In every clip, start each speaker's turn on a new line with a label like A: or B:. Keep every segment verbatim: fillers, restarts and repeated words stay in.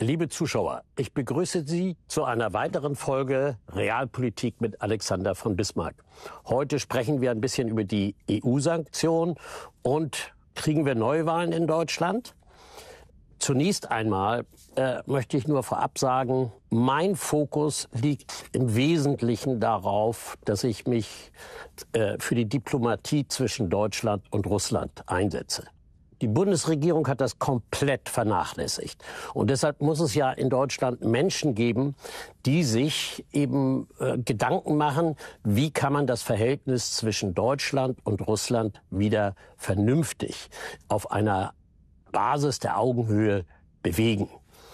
A: Liebe Zuschauer, ich begrüße Sie zu einer weiteren Folge Realpolitik mit Alexander von Bismarck. Heute sprechen wir ein bisschen über die E U-Sanktionen und kriegen wir Neuwahlen in Deutschland? Zunächst einmal äh, möchte ich nur vorab sagen, mein Fokus liegt im Wesentlichen darauf, dass ich mich äh, für die Diplomatie zwischen Deutschland und Russland einsetze. Die Bundesregierung hat das komplett vernachlässigt. Und deshalb muss es ja in Deutschland Menschen geben, die sich eben äh, Gedanken machen, wie kann man das Verhältnis zwischen Deutschland und Russland wieder vernünftig auf einer Basis der Augenhöhe bewegen.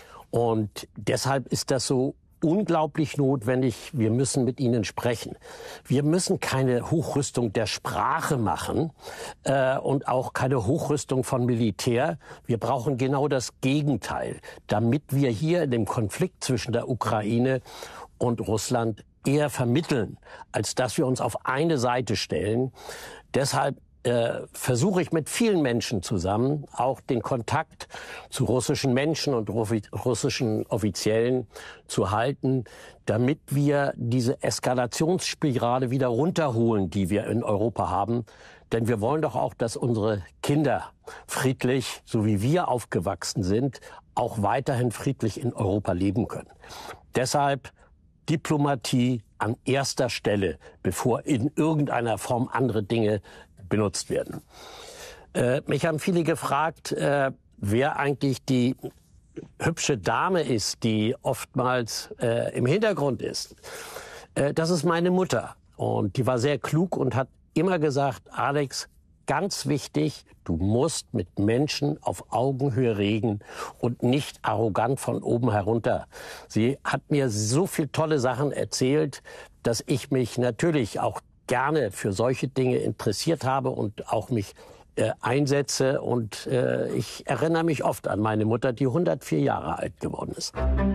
A: Und deshalb ist das so unglaublich notwendig. Wir müssen mit ihnen sprechen. Wir müssen keine Hochrüstung der Sprache machen äh, und auch keine Hochrüstung von Militär. Wir brauchen genau das Gegenteil, damit wir hier in dem Konflikt zwischen der Ukraine und Russland eher vermitteln, als dass wir uns auf eine Seite stellen. Deshalb Äh, versuche ich mit vielen Menschen zusammen auch den Kontakt zu russischen Menschen und russischen Offiziellen zu halten, damit wir diese Eskalationsspirale wieder runterholen, die wir in Europa haben. Denn wir wollen doch auch, dass unsere Kinder friedlich, so wie wir aufgewachsen sind, auch weiterhin friedlich in Europa leben können. Deshalb Diplomatie an erster Stelle, bevor in irgendeiner Form andere Dinge benutzt werden. Äh, mich haben viele gefragt, äh, wer eigentlich die hübsche Dame ist, die oftmals äh, im Hintergrund ist. Äh, das ist meine Mutter. Und die war sehr klug und hat immer gesagt, Alex, ganz wichtig, du musst mit Menschen auf Augenhöhe reden und nicht arrogant von oben herunter. Sie hat mir so viele tolle Sachen erzählt, dass ich mich natürlich auch gerne für solche Dinge interessiert habe und auch mich äh, einsetze. Und äh, ich erinnere mich oft an meine Mutter, die hundertvier Jahre alt geworden ist.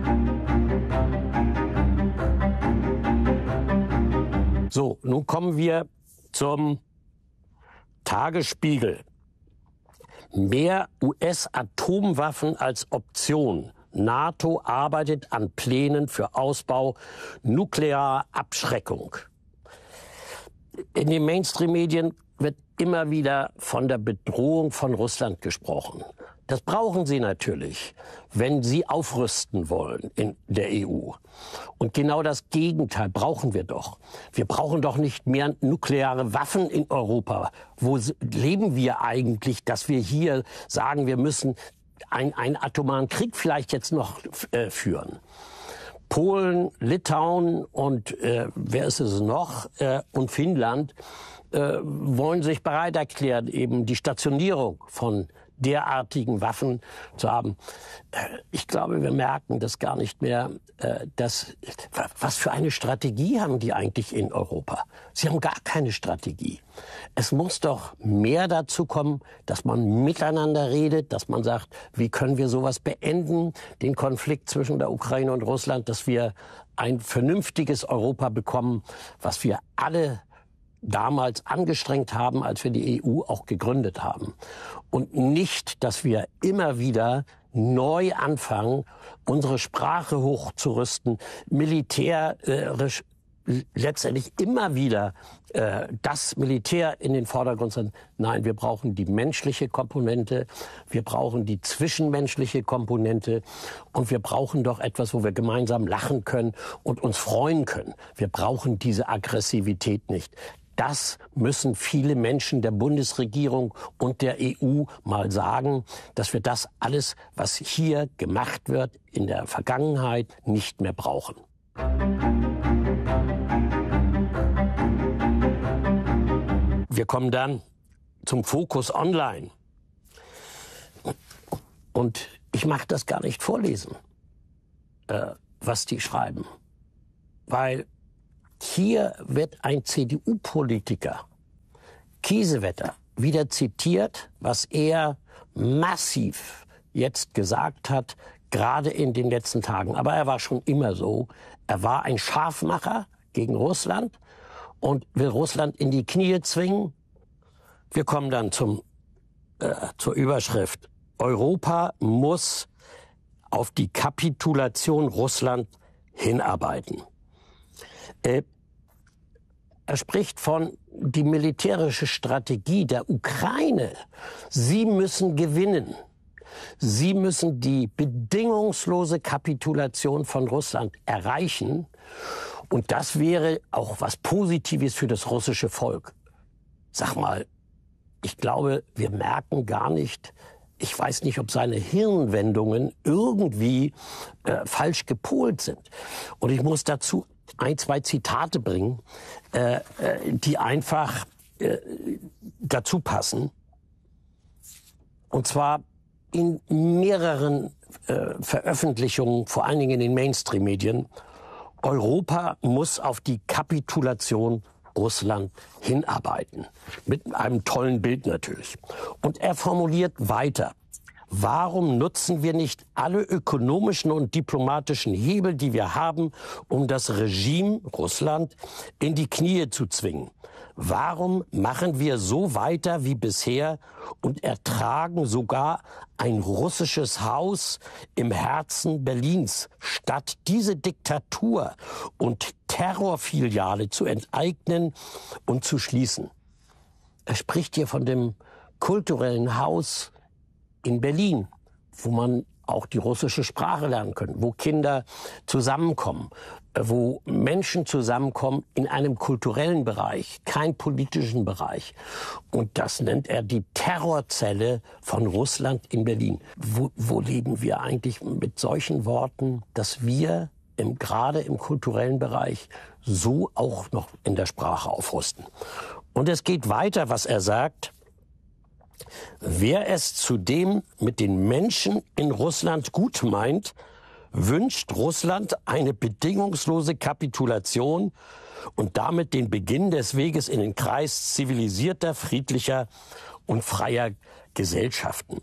A: So, nun kommen wir zum Tagesspiegel. Mehr U S-Atomwaffen als Option. NATO arbeitet an Plänen für Ausbau nuklearer Abschreckung. In den Mainstream-Medien wird immer wieder von der Bedrohung von Russland gesprochen. Das brauchen sie natürlich, wenn sie aufrüsten wollen in der E U. Und genau das Gegenteil brauchen wir doch. Wir brauchen doch nicht mehr nukleare Waffen in Europa. Wo leben wir eigentlich, dass wir hier sagen, wir müssen einen, einen atomaren Krieg vielleicht jetzt noch äh, führen? Polen, Litauen und äh, wer ist es noch? Äh, und Finnland äh, wollen sich bereit erklären, eben die Stationierung von derartigen Waffen zu haben. Äh, ich glaube, wir merken das gar nicht mehr. Äh, dass, was für eine Strategie haben die eigentlich in Europa? Sie haben gar keine Strategie. Es muss doch mehr dazu kommen, dass man miteinander redet, dass man sagt, wie können wir sowas beenden, den Konflikt zwischen der Ukraine und Russland, dass wir ein vernünftiges Europa bekommen, was wir alle damals angestrengt haben, als wir die E U auch gegründet haben. Und nicht, dass wir immer wieder neu anfangen, unsere Sprache hochzurüsten, militärisch letztendlich immer wieder äh, das Militär in den Vordergrund sind. Nein, wir brauchen die menschliche Komponente, wir brauchen die zwischenmenschliche Komponente und wir brauchen doch etwas, wo wir gemeinsam lachen können und uns freuen können. Wir brauchen diese Aggressivität nicht. Das müssen viele Menschen der Bundesregierung und der E U mal sagen, dass wir das alles, was hier gemacht wird, in der Vergangenheit nicht mehr brauchen. Wir kommen dann zum Fokus Online. Und ich mag das gar nicht vorlesen, äh, was die schreiben. Weil hier wird ein C D U-Politiker, Kiesewetter, wieder zitiert, was er massiv jetzt gesagt hat, gerade in den letzten Tagen. Aber er war schon immer so. Er war ein Scharfmacher gegen Russland und will Russland in die Knie zwingen. Wir kommen dann zum, äh, zur Überschrift. Europa muss auf die Kapitulation Russland hinarbeiten. Äh, er spricht von die militärische Strategie der Ukraine. Sie müssen gewinnen. Sie müssen die bedingungslose Kapitulation von Russland erreichen. Und das wäre auch was Positives für das russische Volk. Sag mal, ich glaube, wir merken gar nicht, ich weiß nicht, ob seine Hirnwendungen irgendwie äh, falsch gepolt sind. Und ich muss dazu ein, zwei Zitate bringen, äh, die einfach äh, dazu passen. Und zwar in mehreren äh, Veröffentlichungen, vor allen Dingen in den Mainstream-Medien. Europa muss auf die Kapitulation Russland hinarbeiten. Mit einem tollen Bild natürlich. Und er formuliert weiter: Warum nutzen wir nicht alle ökonomischen und diplomatischen Hebel, die wir haben, um das Regime Russland in die Knie zu zwingen? Warum machen wir so weiter wie bisher und ertragen sogar ein russisches Haus im Herzen Berlins, statt diese Diktatur und Terrorfiliale zu enteignen und zu schließen? Er spricht hier von dem kulturellen Haus in Berlin, wo man auch die russische Sprache lernen kann, wo Kinder zusammenkommen, wo Menschen zusammenkommen in einem kulturellen Bereich, kein politischen Bereich. Und das nennt er die Terrorzelle von Russland in Berlin. Wo, wo leben wir eigentlich mit solchen Worten, dass wir im, gerade im kulturellen Bereich so auch noch in der Sprache aufrüsten? Und es geht weiter, was er sagt: Wer es zudem mit den Menschen in Russland gut meint, wünscht Russland eine bedingungslose Kapitulation und damit den Beginn des Weges in den Kreis zivilisierter, friedlicher und freier Gesellschaften.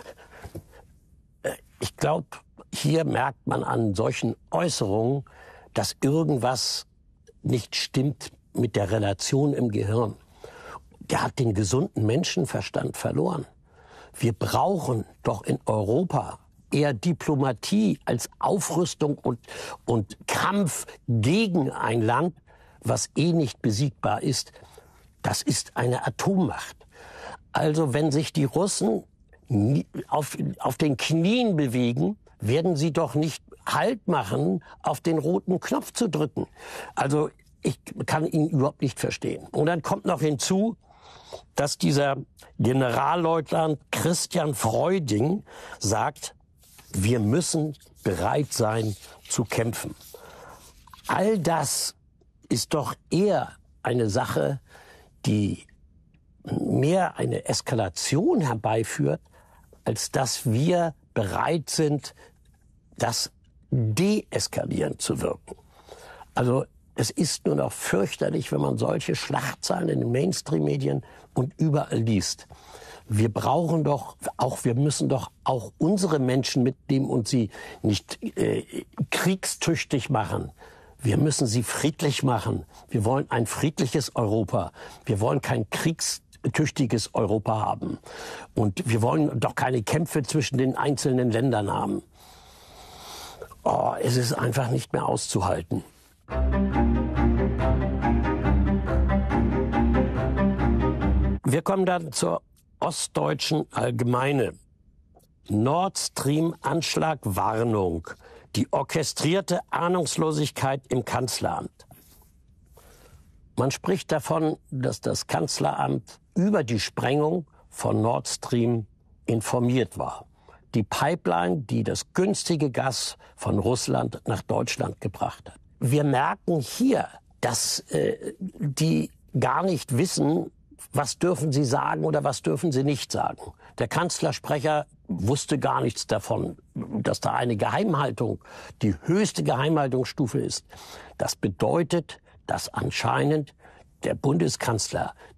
A: Ich glaube, hier merkt man an solchen Äußerungen, dass irgendwas nicht stimmt mit der Relation im Gehirn. Der hat den gesunden Menschenverstand verloren. Wir brauchen doch in Europa eher Diplomatie als Aufrüstung und, und Kampf gegen ein Land, was eh nicht besiegbar ist. Das ist eine Atommacht. Also wenn sich die Russen auf, auf den Knien bewegen, werden sie doch nicht Halt machen, auf den roten Knopf zu drücken. Also ich kann ihn überhaupt nicht verstehen. Und dann kommt noch hinzu, dass dieser Generalleutnant Christian Freuding sagt, wir müssen bereit sein zu kämpfen. All das ist doch eher eine Sache, die mehr eine Eskalation herbeiführt, als dass wir bereit sind, das deeskalierend zu wirken. Also es ist nur noch fürchterlich, wenn man solche Schlachtzahlen in den Mainstream-Medien und überall liest. Wir brauchen doch, auch wir müssen doch auch unsere Menschen mitnehmen und sie nicht äh, kriegstüchtig machen. Wir müssen sie friedlich machen. Wir wollen ein friedliches Europa. Wir wollen kein kriegstüchtiges Europa haben. Und wir wollen doch keine Kämpfe zwischen den einzelnen Ländern haben. Oh, es ist einfach nicht mehr auszuhalten. Wir kommen dann zur Ostdeutschen Allgemeine. Nord Stream Anschlagwarnung. Die orchestrierte Ahnungslosigkeit im Kanzleramt. Man spricht davon, dass das Kanzleramt über die Sprengung von Nord Stream informiert war. Die Pipeline, die das günstige Gas von Russland nach Deutschland gebracht hat. Wir merken hier, dass äh, die gar nicht wissen, was dürfen sie sagen oder was dürfen sie nicht sagen. Der Kanzlersprecher wusste gar nichts davon, dass da eine Geheimhaltung, die höchste Geheimhaltungsstufe ist. Das bedeutet, dass anscheinend der Bundeskanzler